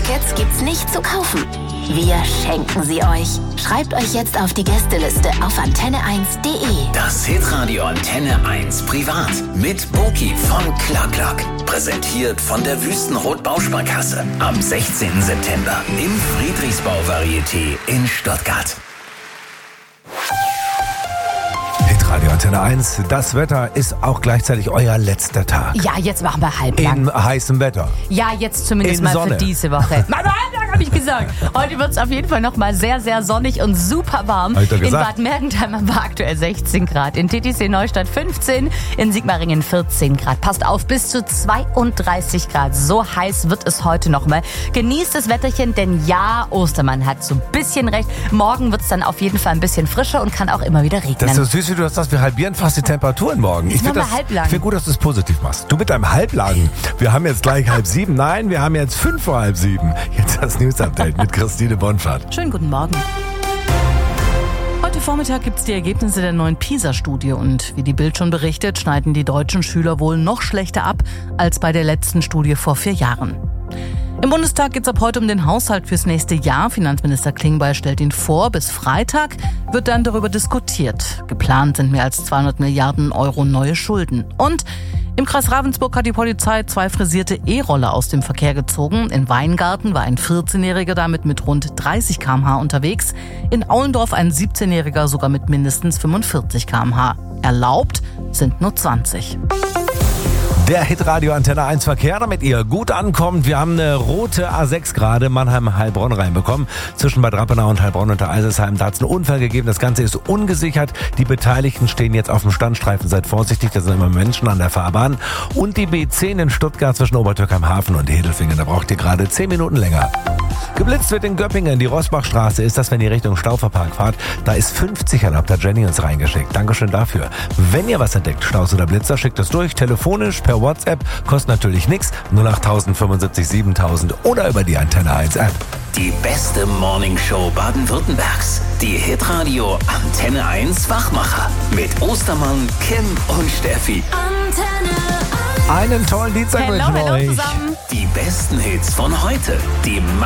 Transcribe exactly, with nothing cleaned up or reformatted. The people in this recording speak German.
Tickets gibt's nicht zu kaufen. Wir schenken sie euch. Schreibt euch jetzt auf die Gästeliste auf antenne eins punkt de. Das Hitradio Antenne eins Privat mit Boki von Clark. Präsentiert von der Wüstenrot Bausparkasse. Am sechzehnten September im Friedrichsbau Varieté in Stuttgart. Hitradio Antenne eins. Das Wetter ist auch gleichzeitig euer letzter Tag. Ja, jetzt machen wir halblang. In heißem Wetter. Ja, jetzt zumindest In mal Sonne. für diese Woche. Mal halblang, habe ich gesagt. Heute wird es auf jeden Fall nochmal sehr, sehr sonnig und super warm. Hab ich doch In gesagt. Bad Mergentheim haben wir aktuell sechzehn Grad. In T T C Neustadt fünfzehn. In Sigmaringen vierzehn Grad. Passt auf, bis zu zweiunddreißig Grad. So heiß wird es heute nochmal. Genießt das Wetterchen, denn ja, Ostermann hat so ein bisschen recht. Morgen wird es dann auf jeden Fall ein bisschen frischer und kann auch immer wieder regnen. Das ist so süß, wie du das sagst. Wir halbieren fast die Temperaturen morgen. Ich machen finde wir das, halblang. ich finde gut, dass du es positiv machst. Du mit deinem Halblagen. Wir haben jetzt gleich halb sieben. Nein, wir haben jetzt fünf vor halb sieben. Jetzt das News-Update mit Christine Bonfahrt. Schönen guten Morgen. Heute Vormittag gibt es die Ergebnisse der neuen PISA-Studie und wie die Bild schon berichtet, schneiden die deutschen Schüler wohl noch schlechter ab als bei der letzten Studie vor vier Jahren. Im Bundestag geht es ab heute um den Haushalt fürs nächste Jahr. Finanzminister Klingbeil stellt ihn vor. Bis Freitag wird dann darüber diskutiert. Geplant sind mehr als zweihundert Milliarden Euro neue Schulden. Und im Kreis Ravensburg hat die Polizei zwei frisierte E-Roller aus dem Verkehr gezogen. In Weingarten war ein vierzehnjähriger damit mit rund dreißig Kilometer pro Stunde unterwegs. In Aulendorf ein siebzehnjähriger sogar mit mindestens fünfundvierzig Kilometer pro Stunde. Erlaubt sind nur zwanzig. Der Hitradio Antenne eins Verkehr, damit ihr gut ankommt. Wir haben eine rote A sechs gerade Mannheim-Heilbronn reinbekommen. Zwischen Bad Rappenau und Heilbronn unter Eiselsheim. Da hat es einen Unfall gegeben. Das Ganze ist ungesichert. Die Beteiligten stehen jetzt auf dem Standstreifen. Seid vorsichtig, da sind immer Menschen an der Fahrbahn. Und die B zehn in Stuttgart zwischen Obertürkheim-Hafen und Hedelfingen. Da braucht ihr gerade zehn Minuten länger. Geblitzt wird in Göppingen. Die Rosbachstraße ist das, wenn ihr Richtung Stauferpark fahrt. Da ist fünfzig erlaubt. Hat Jenny uns reingeschickt. Dankeschön dafür. Wenn ihr was entdeckt, Staus oder Blitzer, schickt es durch. Telefonisch, per WhatsApp. Kostet natürlich nichts. null acht null null fünfundsiebzig siebentausend oder über die Antenne eins App. Die beste Morningshow Baden-Württembergs. Die Hitradio Antenne eins Wachmacher. Mit Ostermann, Kim und Steffi. Einen tollen Dienstag Hello, wünschen wir hello euch. zusammen. Die besten Hits von heute. Die